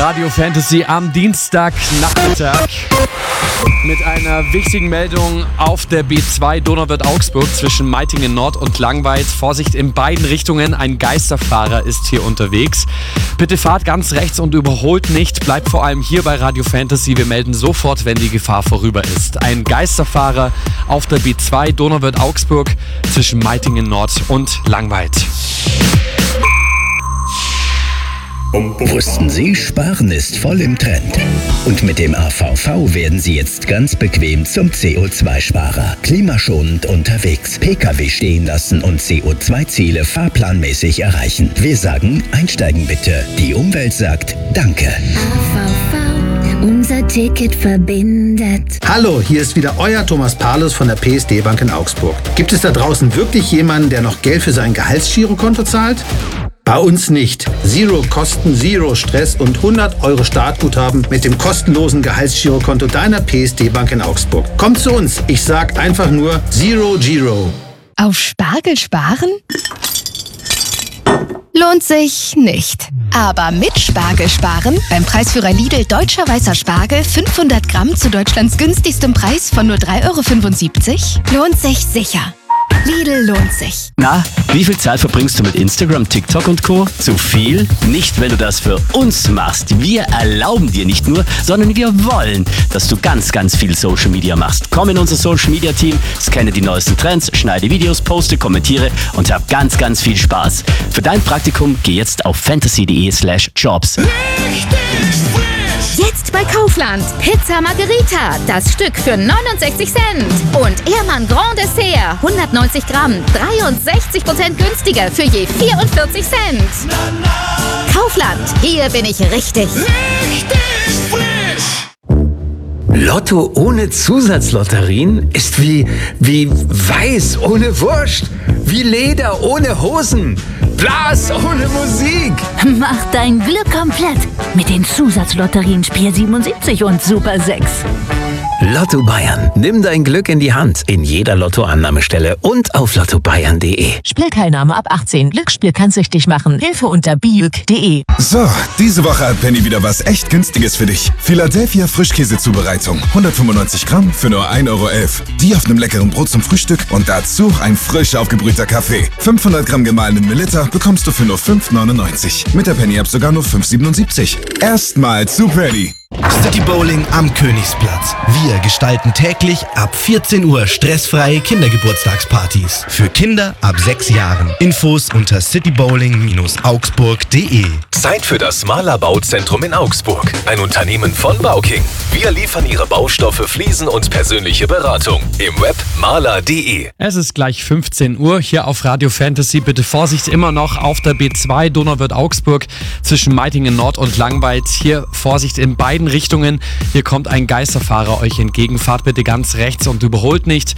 Radio Fantasy am Dienstagnachmittag mit einer wichtigen Meldung auf der B2 Donauwörth-Augsburg zwischen Meitingen Nord und Langweid. Vorsicht in beiden Richtungen, ein Geisterfahrer ist hier unterwegs. Bitte fahrt ganz rechts und überholt nicht. Bleibt vor allem hier bei Radio Fantasy. Wir melden sofort, wenn die Gefahr vorüber ist. Ein Geisterfahrer auf der B2 Donauwörth-Augsburg zwischen Meitingen Nord und Langweid. Wussten Sie, Sparen ist voll im Trend. Und mit dem AVV werden Sie jetzt ganz bequem zum CO2-Sparer. Klimaschonend unterwegs, Pkw stehen lassen und CO2-Ziele fahrplanmäßig erreichen. Wir sagen, einsteigen bitte. Die Umwelt sagt Danke. AVV, unser Ticket verbindet. Hallo, hier ist wieder euer Thomas Paulus von der PSD Bank in Augsburg. Gibt es da draußen wirklich jemanden, der noch Geld für sein Gehaltsgirokonto zahlt? Bei uns nicht. Zero Kosten, Zero Stress und 100 € Startguthaben mit dem kostenlosen Gehaltsgirokonto deiner PSD Bank in Augsburg. Kommt zu uns. Ich sag einfach nur Zero Giro. Auf Spargel sparen? Lohnt sich nicht. Aber mit Spargel sparen, beim Preisführer Lidl Deutscher Weißer Spargel 500 Gramm zu Deutschlands günstigstem Preis von nur 3,75 €, lohnt sich sicher. Lidl lohnt sich. Na, wie viel Zeit verbringst du mit Instagram, TikTok und Co.? Zu viel? Nicht, wenn du das für uns machst. Wir erlauben dir nicht nur, sondern wir wollen, dass du ganz, ganz viel Social Media machst. Komm in unser Social Media Team, scanne die neuesten Trends, schneide Videos, poste, kommentiere und hab ganz, ganz viel Spaß. Für dein Praktikum geh jetzt auf fantasy.de/jobs. Jetzt bei Kaufland. Pizza Margherita, das Stück für 69 Cent. Und Ehrmann Grand Dessert, 190 Gramm, 63% günstiger für je 44 Cent. Kaufland, hier bin ich richtig. Lotto ohne Zusatzlotterien ist wie Weiß ohne Wurst, wie Leder ohne Hosen, Blas ohne Musik. Mach dein Glück komplett mit den Zusatzlotterien Spiel 77 und Super 6. Lotto Bayern. Nimm dein Glück in die Hand. In jeder Lottoannahmestelle und auf lottobayern.de. Spielteilnahme ab 18. Glücksspiel kann süchtig machen. Hilfe unter biüg.de. So, diese Woche hat Penny wieder was echt Günstiges für dich. Philadelphia Frischkäsezubereitung. 195 Gramm für nur 1,11 €. Die auf einem leckeren Brot zum Frühstück und dazu ein frisch aufgebrühter Kaffee. 500 Gramm gemahlenen Melitta bekommst du für nur 5,99 €. Mit der Penny-App sogar nur 5,77 €. Erstmal zu Penny. City Bowling am Königsplatz. Wir gestalten täglich ab 14 Uhr stressfreie Kindergeburtstagspartys. Für Kinder ab 6 Jahren. Infos unter citybowling-augsburg.de. Zeit für das Maler Bauzentrum in Augsburg. Ein Unternehmen von Bauking. Wir liefern Ihre Baustoffe, Fliesen und persönliche Beratung. Im Web maler.de. Es ist gleich 15 Uhr hier auf Radio Fantasy. Bitte Vorsicht immer noch auf der B2 Donauwörth-Augsburg zwischen Meitingen Nord und Langweid. Hier Vorsicht in beiden Richtungen. Hier kommt ein Geisterfahrer euch entgegen. Fahrt bitte ganz rechts und überholt nicht.